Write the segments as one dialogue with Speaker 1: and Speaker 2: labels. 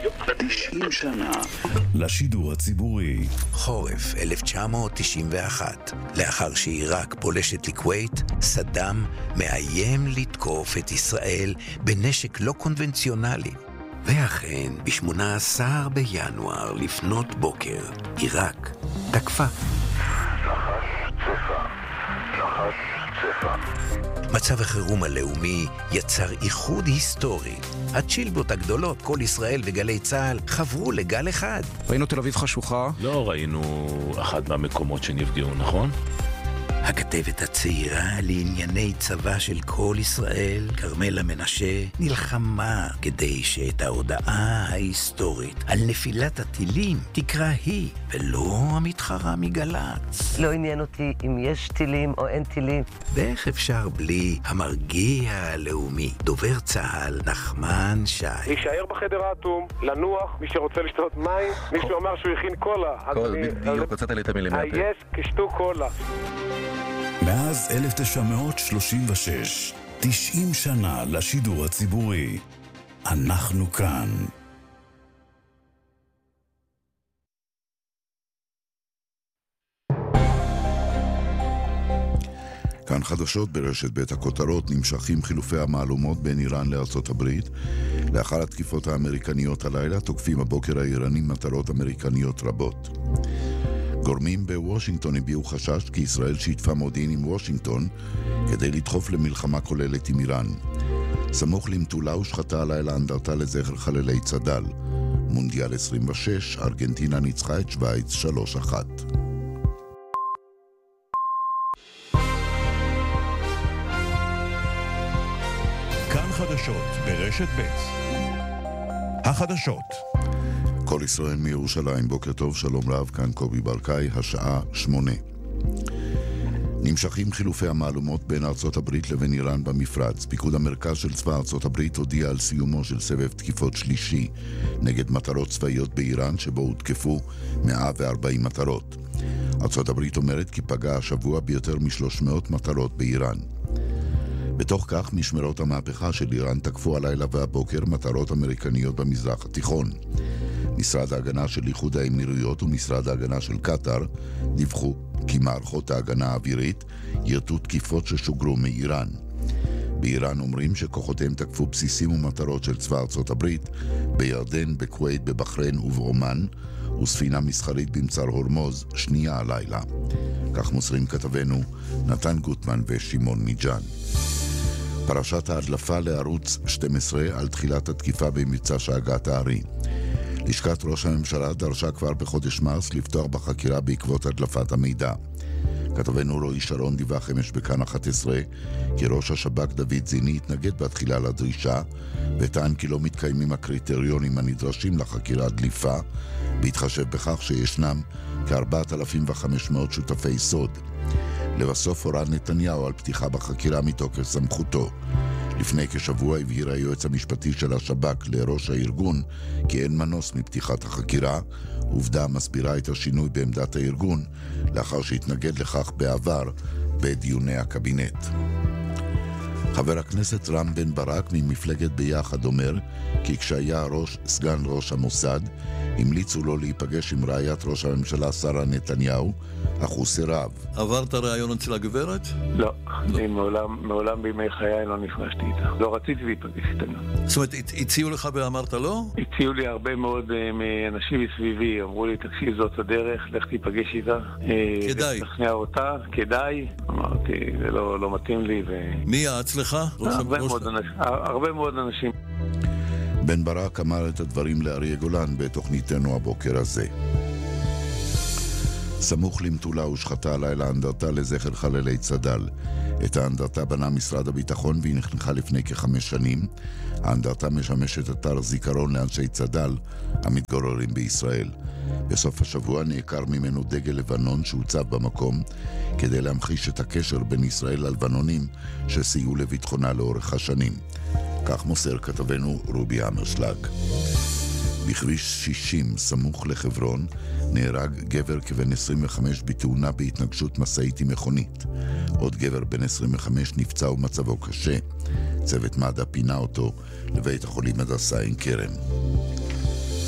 Speaker 1: 90 שנה
Speaker 2: לשידור הציבורי.
Speaker 3: חורף 1991. לאחר שעיראק פולשת לכווית, סדאם מאיים לתקוף את ישראל בנשק לא קונבנציונלי. ואכן, ב-18 בינואר לפנות בוקר, עיראק תקפה. מצב החירום הלאומי יצר איחוד היסטורי. הצ'ילבות הגדולות, כל ישראל וגלי צהל, חברו לגל אחד.
Speaker 4: ראינו תל אביב חשוכה.
Speaker 5: לא ראינו אחד מהמקומות שנפגעו, נכון?
Speaker 3: הכתבת הצעירה לענייני צבא של כל ישראל, כרמלה מנשה, נלחמה כדי שאת ההודעה ההיסטורית על נפילת הטילים תקרא היא, ולא המתחרה מגלץ.
Speaker 6: לא עניין אותי אם יש טילים או אין טילים.
Speaker 3: ואיך אפשר בלי המרגיע הלאומי, דובר צהל נחמן שי.
Speaker 7: להישאר בחדר האטום, לנוח, מי שרוצה לשתות מים, מישהו אמר שהוא הכין קולה.
Speaker 4: בדיוק, קצת עלית מילימטר.
Speaker 7: היס, כשתו קולה.
Speaker 2: מאז 1936, 90 שנה לשידור הציבורי. אנחנו כאן.
Speaker 8: כאן חדשות ברשת בית הכותרות. נמשכים חילופי המעלומות בין איראן לארצות הברית. לאחר התקיפות האמריקניות הלילה תוקפים הבוקר האיראנים מטרות אמריקניות רבות. גורמים בוושינגטון הביעו חשש כי ישראל שיתפה מודיעין עם וושינגטון כדי לדחוף למלחמה כוללת עם איראן. סמוך למטולה הושחתה הלילה אנדרטה לזכר חללי צד"ל. מונדיאל 26, ארגנטינה ניצחה את שווייץ 3-1.
Speaker 2: כאן חדשות ברשת ב'. החדשות.
Speaker 8: כל ישראל מירושלים, בוקר טוב, שלום רב, כאן קובי ברקאי, השעה 8. נמשכים חילופי המעלומות בין ארצות הברית לבין איראן במפרץ. פיקוד המרכז של צבא ארצות הברית הודיע על סיומו של סבב תקיפות שלישי נגד מטרות צבאיות באיראן, שבו הותקפו 140 מטרות. ארצות הברית אומרת כי פגע השבוע ביותר מ-300 מטרות באיראן. בתוך כך, משמרות המהפכה של איראן תקפו הלילה והבוקר מטרות אמריקניות במזרח התיכון. משרד ההגנה של איחוד האמירויות ומשרד ההגנה של קטר דיווחו כי מערכות ההגנה האווירית ירתו תקיפות ששוגרו מאיראן. באיראן אומרים שכוחותיהם תקפו בסיסים ומטרות של צבא ארצות הברית בירדן, בכווית, בבחריין ובאומן, וספינה מסחרית במצר הורמוז שנייה הלילה. כך מוסרים כתבנו נתן גוטמן ושמעון מיג'אן. פרשת ההדלפה לערוץ 12 על תחילת התקיפה במבצע שאגת הארי. לשכת ראש הממשלה דרשה כבר בחודש מרס לפתוח בחקירה בעקבות הדלפת המידע. כתבנו רועי שרון דיווח אמש בכאן 11 כי ראש השב"כ דוד זיני התנגד בתחילה לדרישה וטען כי לא מתקיימים הקריטריונים הנדרשים לחקירה דליפה, בהתחשב בכך שישנם כ-4,500 שותפי סוד. לבסוף הורה נתניהו על פתיחה בחקירה מתוקף סמכותו. לפני כשבוע הבהיר היועץ המשפטי של השב"כ לראש הארגון כי אין מנוס מפתיחת החקירה, עובדה מסבירה את השינוי בעמדת הארגון לאחר שהתנגד לכך בעבר בדיוני הקבינט. חבר הכנסת רם בן ברק ממפלגת ביחד אומר כי כשהיה סגן ראש המוסד המליצו לו להיפגש עם רעיית ראש הממשלה שרה נתניהו, אך הוא סירב.
Speaker 9: עברת רעיון אצל הגברת?
Speaker 7: לא, אני מעולם בימי חיי לא נפגשתי איתה. לא רציתי להיפגש איתה.
Speaker 9: זאת אומרת, הציעו לך ואמרת לא?
Speaker 7: הציעו לי הרבה מאוד מאנשים מסביבי, אמרו לי תקשיב זאת הדרך, לך תיפגש איתה.
Speaker 9: כדאי.
Speaker 7: תכנע אותה, כדאי. אמרתי, זה לא מתאים לי.
Speaker 9: מי יעץ לך?
Speaker 7: הרבה מאוד אנשים.
Speaker 8: בן ברק אמר את הדברים לאריה גולן בתוכניתנו הבוקר הזה. סמוך למטולה הושחתה הלילה אנדרטה לזכר חללי צד"ל. את האנדרטה בנה משרד הביטחון והיא נחנכה לפני כ5 שנים. האנדרטה משמשת אתר זיכרון לאנשי צד"ל המתגוררים בישראל. בסוף השבוע נעקר ממנו דגל לבנון שהוצב במקום כדי להמחיש את הקשר בין ישראל ללבנונים שסייעו לביטחונה לאורך השנים. כך מוסר כתבנו רובי אמרשלג. בכביש 60 סמוך לחברון נהרג גבר כבן 25 בתאונה בהתנגשות משאית עם מכונית. עוד גבר בן 25 נפצע ומצבו קשה. צוות מד"א פינה אותו לבית החולים הדסה עין כרם.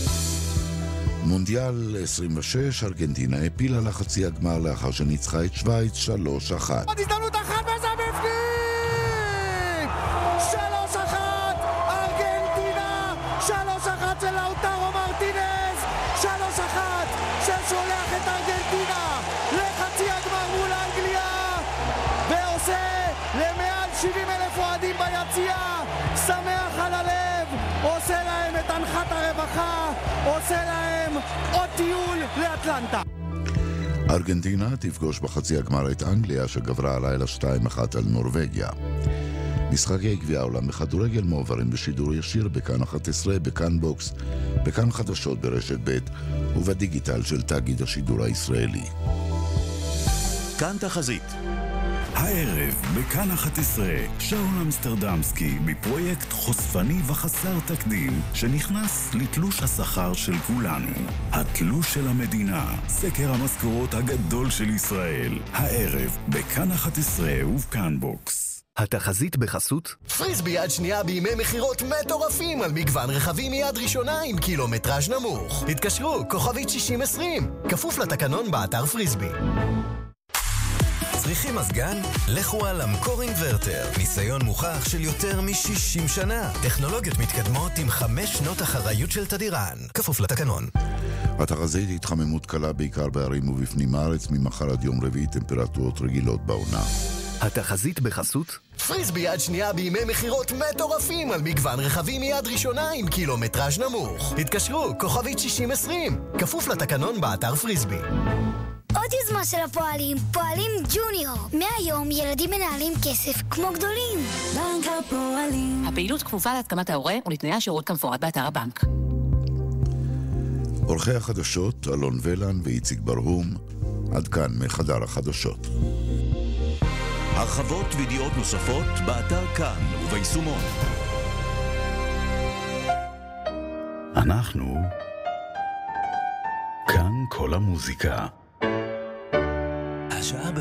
Speaker 8: מונדיאל 26, ארגנטינה הפילה לחצי הגמר לאחר שניצחה את שוויץ 3-1.
Speaker 1: עוד הזדמנות אחת וזה בפנים! 3-1, ארגנטינה! 3-1 של לאוטרו מרטינז! 3-1 ששולח את ארגנטינה לחצי הגמר מול אנגליה ועושה למעל 70,000 אוהדים ביציאה, שמח על הלב, עושה להם את הנחת הרווחה, עושה להם עוד טיול לאטלנטה.
Speaker 8: ארגנטינה תפגוש בחצי הגמר את אנגליה שגברה הלילה 2-1 על נורווגיה. משחקי גביע העולם בכדורגל מועברים בשידור ישיר בכאן 11, בכאן בוקס, בכאן חדשות ברשת ב' ובדיגיטל של תאגיד השידור הישראלי.
Speaker 2: כאן תחזית. הערב בכאן 11 שאול אמסטרדמסקי בפרויקט חושפני וחסר תקדים שנכנס לתלוש השכר של כולנו. התלוש של המדינה, סקר המשכורות הגדול של ישראל. הערב בכאן 11 ובכאן בוקס.
Speaker 10: התחזית בחסות
Speaker 11: פריסבי יד שנייה בימי מחירות מטורפים על מגוון רכבים מיד ראשונה עם קילומטראז' נמוך. התקשרו, כוכבית 6020, כפוף לתקנון באתר פריסבי.
Speaker 10: צריכים מזגן? לכו על אמקור אינברטר. ניסיון מוכח של יותר מ-60 שנה. טכנולוגיות מתקדמות עם 5 שנות אחריות של תדירן. כפוף לתקנון.
Speaker 8: התחזית התחממות קלה בעיקר בערים ובפנים הארץ, ממחר עד יום רביעי טמפרטורות רגילות בעונה.
Speaker 10: התחזית בחסות
Speaker 11: פריסבי יד שנייה בימי מחירות מטורפים על מגוון רכבים מיד ראשונה עם קילומטראז' נמוך. התקשרו, כוכבית 6020, כפוף לתקנון באתר פריסבי.
Speaker 12: עוד יוזמה של הפועלים, פועלים ג'וניור. מהיום ילדים מנהלים כסף כמו גדולים. בנק הפועלים.
Speaker 13: הפעילות כפופה להתקמת ההורה ולתנאי השירות כמפורט באתר הבנק.
Speaker 8: עורכי החדשות, אלון ולן ואיציק ברהום. עד כאן מחדר החדשות.
Speaker 2: הרחבות וידיעות נוספות באתר כאן וביישומון. אנחנו כאן כל המוזיקה.
Speaker 10: השעה